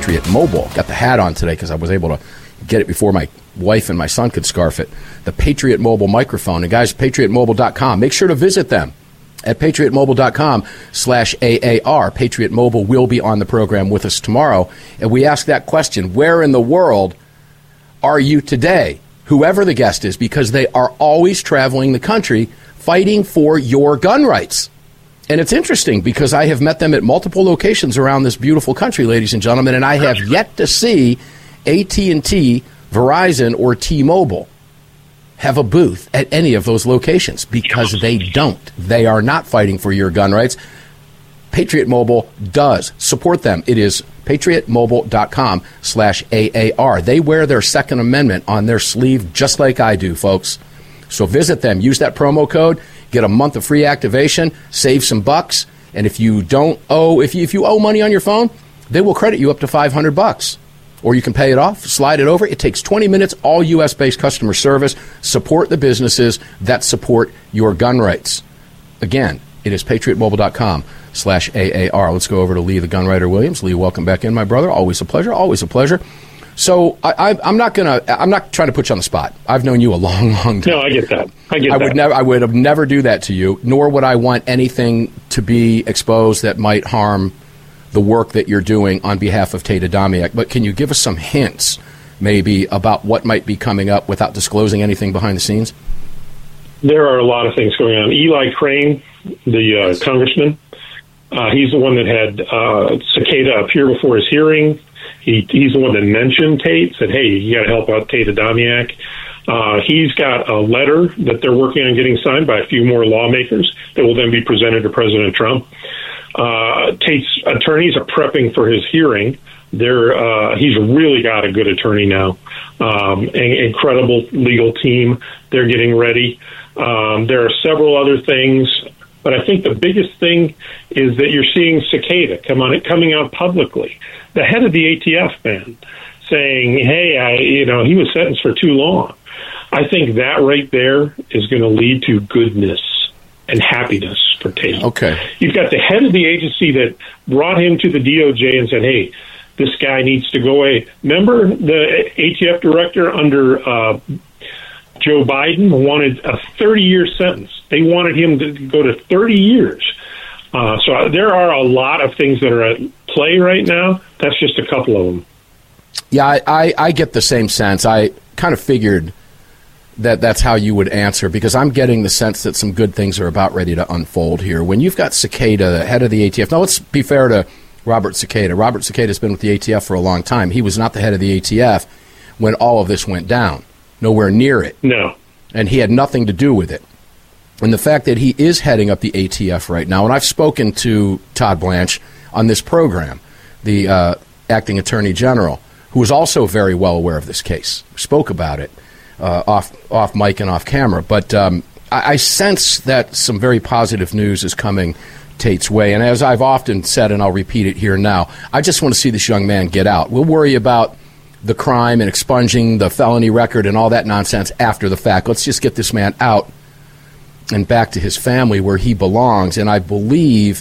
Patriot Mobile. Got the hat on today because I was able to get it before my wife and my son could scarf it. The Patriot Mobile microphone. And guys, patriotmobile.com. Make sure to visit them at patriotmobile.com/AAR. Patriot Mobile will be on the program with us tomorrow. And we ask that question, where in the world are you today? Whoever the guest is, because they are always traveling the country fighting for your gun rights. And it's interesting because I have met them at multiple locations around this beautiful country, ladies and gentlemen, and I have yet to see AT&T, Verizon, or T-Mobile have a booth at any of those locations because they don't. They are not fighting for your gun rights. Patriot Mobile does. Support them. It is patriotmobile.com/AAR. They wear their Second Amendment on their sleeve just like I do, folks. So visit them. Use that promo code. Get a month of free activation. Save some bucks. And if you don't owe, if you owe money on your phone, they will credit you up to $500. Or you can pay it off, slide it over. It takes 20 minutes, all U.S.-based customer service. Support the businesses that support your gun rights. Again, it is patriotmobile.com/AAR. Let's go over to Lee, the gun writer Williams. Lee, welcome back in, my brother. Always a pleasure. Always a pleasure. So I'm not trying to put you on the spot. I've known you a long, long time. No, I get that. I would have never do that to you, nor would I want anything to be exposed that might harm the work that you're doing on behalf of Tate Adamiak. But can you give us some hints, maybe, about what might be coming up without disclosing anything behind the scenes? There are a lot of things going on. Eli Crane, the congressman, he's the one that had Cicada appear before his hearing. He's the one that mentioned Tate, said, hey, you got to help out Tate Adamiak. He's got a letter that they're working on getting signed by a few more lawmakers that will then be presented to President Trump. Tate's attorneys are prepping for his hearing. He's really got a good attorney now, an incredible legal team. They're getting ready. There are several other things, but I think the biggest thing is that you're seeing Cicada coming out publicly. The head of the ATF, man, saying, hey, he was sentenced for too long. I think that right there is going to lead to goodness and happiness for Tate. Okay. You've got the head of the agency that brought him to the DOJ and said, hey, this guy needs to go away. Remember the ATF director under Joe Biden wanted a 30-year sentence. They wanted him to go to 30 years. So there are a lot of things that are at play right now. That's just a couple of them. Yeah, I get the same sense. I kind of figured that's how you would answer, because I'm getting the sense that some good things are about ready to unfold here. When you've got Cicada, the head of the ATF. Now, let's be fair to Robert Cicada. Robert Cicada has been with the ATF for a long time. He was not the head of the ATF when all of this went down. Nowhere near it. No. And he had nothing to do with it. And the fact that he is heading up the ATF right now, and I've spoken to Todd Blanche on this program, the acting attorney general, who is also very well aware of this case, spoke about it off mic and off camera. But I sense that some very positive news is coming Tate's way. And as I've often said, and I'll repeat it here now, I just want to see this young man get out. We'll worry about the crime and expunging the felony record and all that nonsense after the fact. Let's just get this man out and back to his family where he belongs. And I believe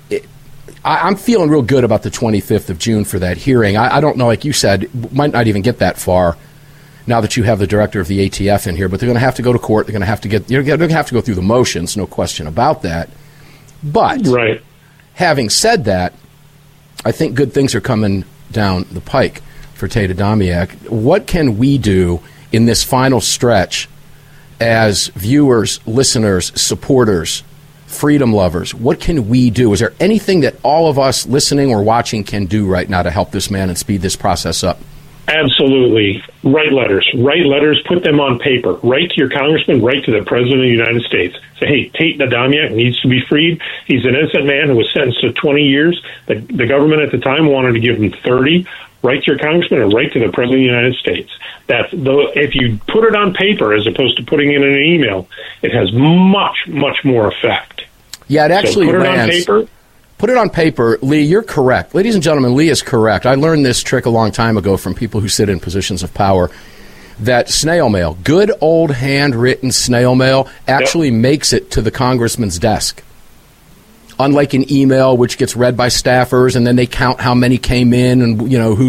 I'm feeling real good about the 25th of June for that hearing. I don't know, like you said, might not even get that far now that you have the director of the ATF in here, but they're going to have to go to court. They're going to have to they're going to have to go through the motions, no question about that. But right. Having said that, I think good things are coming down the pike for Tate Adamiak. What can we do in this final stretch as viewers, listeners, supporters, freedom lovers? What can we do? Is there anything that all of us listening or watching can do right now to help this man and speed this process up? Absolutely. Write letters, put them on paper. Write to your congressman, write to the President of the United States. Say, hey, Tate Adamiak needs to be freed. He's an innocent man who was sentenced to 20 years. The government at the time wanted to give him 30. Write to your congressman or write to the President of the United States. If you put it on paper as opposed to putting it in an email, it has much, much more effect. Yeah, it actually so put it on paper. Put it on paper. Lee, you're correct. Ladies and gentlemen, Lee is correct. I learned this trick a long time ago from people who sit in positions of power, that snail mail, good old handwritten snail mail, actually makes it to the congressman's desk. Unlike an email, which gets read by staffers, and then they count how many came in and, who